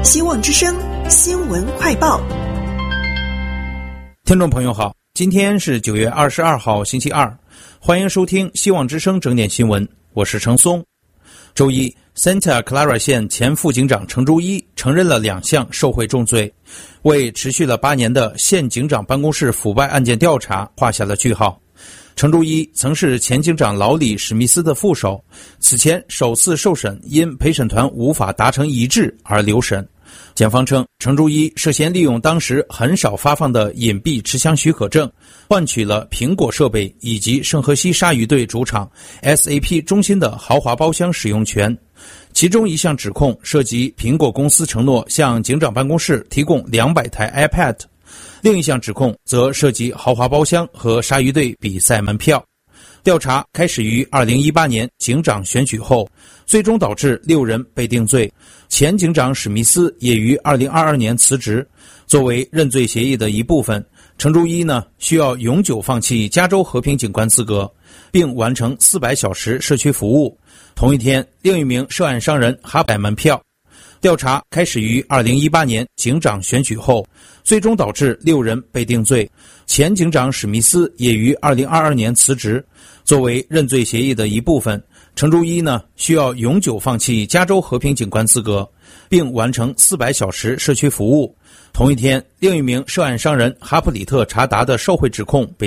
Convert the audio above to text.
希望之声新闻快报。 听众朋友好，今天是9月22号星期二，欢迎收听希望之声整点新闻，我是程松。周一 Santa Clara 县前副警长程珠一承认了2项受贿重罪，为持续了8年的县警长办公室腐败案件调查画下了句号。程珠一曾是前警长劳里·史密斯的副手，此前首次受审因陪审团无法达成一致而留审。检方称，程珠一涉嫌利用当时很少发放的隐蔽持枪许可证，换取了苹果设备以及圣荷西鲨鱼队主场 SAP 中心的豪华包厢使用权。其中一项指控涉及苹果公司承诺向警长办公室提供200台 iPad， 另一项指控则涉及豪华包厢和鲨鱼队比赛门票。调查开始于2018年警长选举后，最终导致6人被定罪。前警长史密斯也于2022年辞职。作为认罪协议的一部分，程珠一需要永久放弃加州和平警官资格，并完成400小时社区服务。同一天，另一名涉案商人哈买门票。调查开始于2018年警长选举后，最终导致6人被定罪。前警长史密斯也于2022年辞职。作为认罪协议的一部分，程珠一需要永久放弃加州和平警官资格，并完成400小时社区服务。同一天，另一名涉案商人哈普里特查达的受贿指控被